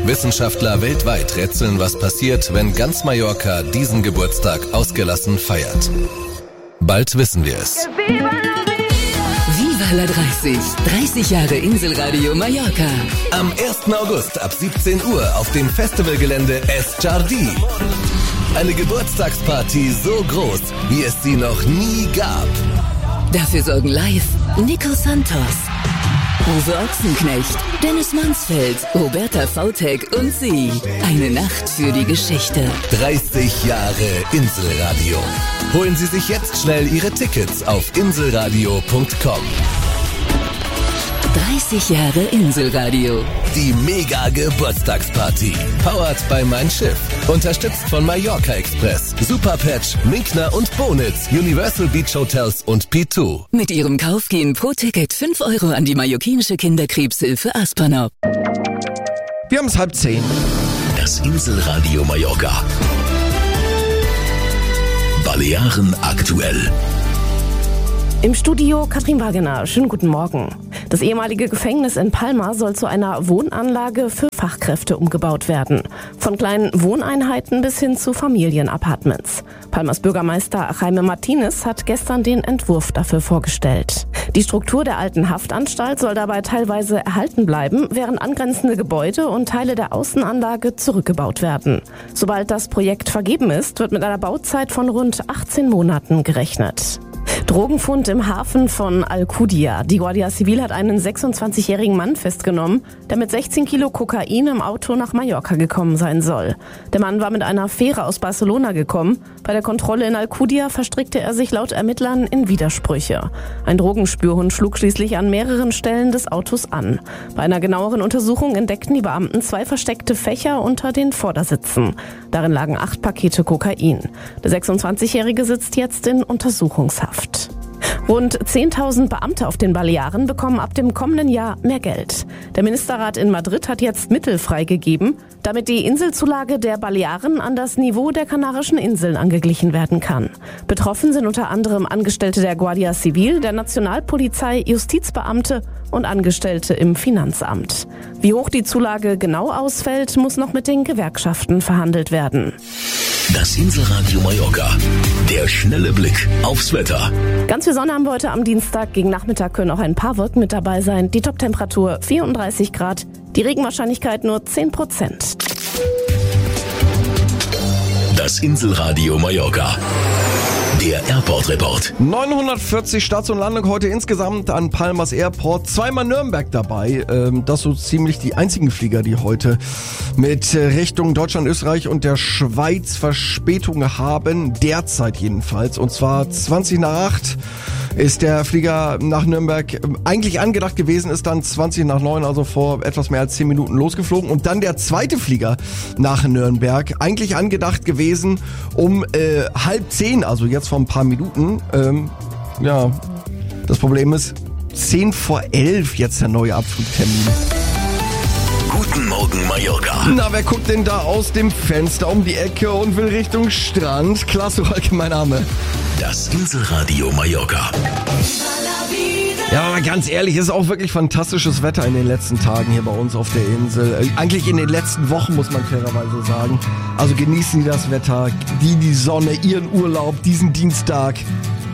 Wissenschaftler weltweit rätseln, was passiert, wenn ganz Mallorca diesen Geburtstag ausgelassen feiert. Bald wissen wir es. Viva la 30. 30 Jahre Inselradio Mallorca. Am 1. August ab 17 Uhr auf dem Festivalgelände Es Jardí. Eine Geburtstagsparty so groß, wie es sie noch nie gab. Dafür sorgen live Nico Santos, Uwe Ochsenknecht, Dennis Mansfeld, Roberta Vautek und sie. Eine Nacht für die Geschichte. 30 Jahre Inselradio. Holen Sie sich jetzt schnell Ihre Tickets auf inselradio.com. 30 Jahre Inselradio. Die Mega-Geburtstagsparty. Powered by Mein Schiff. Unterstützt von Mallorca Express, Superpatch, Minkner und Bonitz, Universal Beach Hotels und P2. Mit ihrem Kauf gehen pro Ticket 5 Euro an die mallorquinische Kinderkrebshilfe Aspernop. Wir haben es 9:30. Das Inselradio Mallorca. Balearen aktuell. Im Studio Katrin Wagener. Schönen guten Morgen. Das ehemalige Gefängnis in Palma soll zu einer Wohnanlage für Fachkräfte umgebaut werden. Von kleinen Wohneinheiten bis hin zu Familienapartments. Palmas Bürgermeister Jaime Martinez hat gestern den Entwurf dafür vorgestellt. Die Struktur der alten Haftanstalt soll dabei teilweise erhalten bleiben, während angrenzende Gebäude und Teile der Außenanlage zurückgebaut werden. Sobald das Projekt vergeben ist, wird mit einer Bauzeit von rund 18 Monaten gerechnet. Drogenfund im Hafen von Alcudia. Die Guardia Civil hat einen 26-jährigen Mann festgenommen, der mit 16 Kilo Kokain im Auto nach Mallorca gekommen sein soll. Der Mann war mit einer Fähre aus Barcelona gekommen. Bei der Kontrolle in Alcudia verstrickte er sich laut Ermittlern in Widersprüche. Ein Drogenspürhund schlug schließlich an mehreren Stellen des Autos an. Bei einer genaueren Untersuchung entdeckten die Beamten 2 versteckte Fächer unter den Vordersitzen. Darin lagen 8 Pakete Kokain. Der 26-Jährige sitzt jetzt in Untersuchungshaft. Rund 10.000 Beamte auf den Balearen bekommen ab dem kommenden Jahr mehr Geld. Der Ministerrat in Madrid hat jetzt Mittel freigegeben, damit die Inselzulage der Balearen an das Niveau der Kanarischen Inseln angeglichen werden kann. Betroffen sind unter anderem Angestellte der Guardia Civil, der Nationalpolizei, Justizbeamte und Angestellte im Finanzamt. Wie hoch die Zulage genau ausfällt, muss noch mit den Gewerkschaften verhandelt werden. Das Inselradio Mallorca. Der schnelle Blick aufs Wetter. Ganz viel Sonne haben wir heute am Dienstag. Gegen Nachmittag können auch ein paar Wolken mit dabei sein. Die Toptemperatur 34 Grad. Die Regenwahrscheinlichkeit nur 10%. Das Inselradio Mallorca. Der Airport Report. 940 Starts und Landung heute insgesamt an Palmas Airport. 2-mal Nürnberg dabei. Das so ziemlich die einzigen Flieger, die heute mit Richtung Deutschland, Österreich und der Schweiz Verspätungen haben. Derzeit jedenfalls. Und zwar 20 nach 8 ist der Flieger nach Nürnberg eigentlich angedacht gewesen, ist dann 20 nach 9, also vor etwas mehr als 10 Minuten losgeflogen. Und dann der zweite Flieger nach Nürnberg, eigentlich angedacht gewesen um 9:30, also jetzt vor ein paar Minuten. Ja, das Problem ist, 10 vor 11 jetzt der neue Abflugtermin. Guten Morgen, Mallorca. Na, wer guckt denn da aus dem Fenster um die Ecke und will Richtung Strand? Klasse, mein Name. Das Inselradio Mallorca. Ja, aber ganz ehrlich, ist auch wirklich fantastisches Wetter in den letzten Tagen hier bei uns auf der Insel. Eigentlich in den letzten Wochen, muss man fairerweise sagen. Also genießen Sie das Wetter, die Sonne, Ihren Urlaub, diesen Dienstag.